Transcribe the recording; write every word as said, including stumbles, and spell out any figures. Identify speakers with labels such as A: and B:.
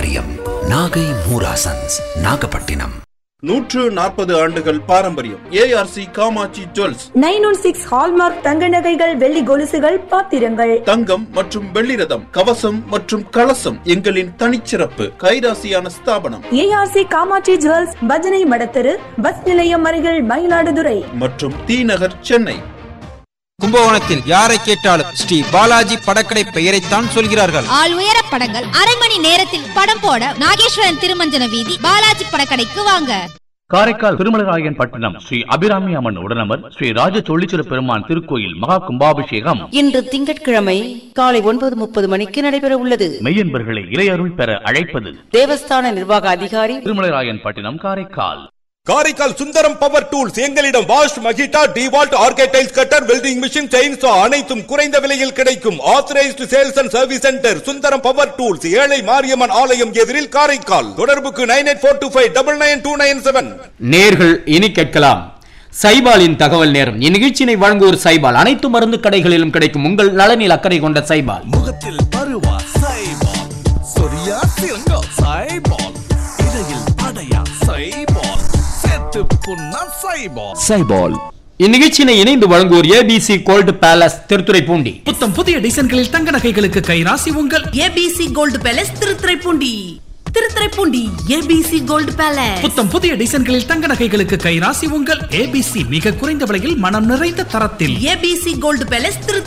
A: பாரம்பரியம். நாகை மூராசன்ஸ், நாகப்பட்டினம்.
B: நூற்று நாற்பது ஆண்டுகள் பாரம்பரியம். ARC Kamakshi jewels.
C: Nine one six hallmark தங்க நகைகள், வெள்ளி கொலுசுகள், பாத்திரங்கள்.
B: தங்கம் மற்றும் வெள்ளி ரதம், கவசம் மற்றும் கலசம் எங்களின் தனிச்சிறப்பு. கைராசியான ஸ்தாபனம்
C: ஏஆர்சி காமாட்சி ஜுவல்ஸ், பஜனை மடத்தெரு, பஸ் நிலையம் அருகில், மயிலாடுதுறை
B: மற்றும் தி நகர், சென்னை.
D: கும்பகோணத்தில் யாரை கேட்டாலும் ஸ்ரீ பாலாஜி படக்கடை பெயரைத்தான் சொல்கிறார்கள்.
E: ஆள் உயர படங்கள் அரை மணி நேரத்தில் படம் போட நாகேஸ்வரன் திருமஞ்சன வீதி பாலாஜி படக்கடைக்கு வாங்க.
F: காரைக்கால் திருமலராயன் பட்டணம் ஸ்ரீ அபிராமி அம்மன் உடனமர் ஸ்ரீ ராஜ தொழிச்சிர பெருமான் திருக்கோயில் மகா கும்பாபிஷேகம்
G: இன்று திங்கட்கிழமை காலை ஒன்பது முப்பது மணிக்கு நடைபெற உள்ளது.
F: மெய்யன்பர்களை இறையருள் பெற அழைப்பது
G: தேவஸ்தான நிர்வாக அதிகாரி,
F: திருமலராயன் பட்டணம், காரைக்கால்.
H: Karaikal Sundaram power tools. எங்களிடம் wash, மகிட்டா, டிவால்ட், ஆர்கேடைல்ஸ் cutter, welding machine, chainsaw அனைத்தும் குறைந்த விலையில் கிடைக்கும். Authorised sales and service centre Sundaram power tools, ஏழை மாரியம்மன் ஆலயம் எதிரில், காரைக்கால். தொடர்புக்கு nine eight four two five double nine two nine seven.
I: நேர்கள் இனி கேட்கலாம் சைபாலின் தகவல் நேரம். இந்நிகழ்ச்சியை வழங்குவோர் சைபால். அனைத்து மருந்து கடைகளிலும் கிடைக்கும் உங்கள் நலனில் அக்கறை கொண்ட சைபால்.
J: முகத்தில் பருவா சைபால், சொரியா சிறங்கா சைபால், இடையில் அடையா சைபால், செத்து புண்ணா சைபால்.
I: சைபால். இந்நிகழ்ச்சியை இணைந்து வழங்குவோர் ஏபிசி கோல்டு பேலஸ், திருத்துறைப்பூண்டி.
K: புத்தம் புதிய டிசைன்களில் தங்க நகைகளுக்கு கைராசி உங்கள் ABC gold palace, Thiruthuraipoondi. Thiruthuraipoondi ABC gold palace. புத்தம் புதிய டிசைன்களில் தங்க நகைகளுக்கு கைராசி உங்கள் ஏபிசி. மிக குறைந்த விலையில் மனம் நிறைந்த தரத்தில் ஏபிசி கோல்டு பேலஸ், திருத்துறை.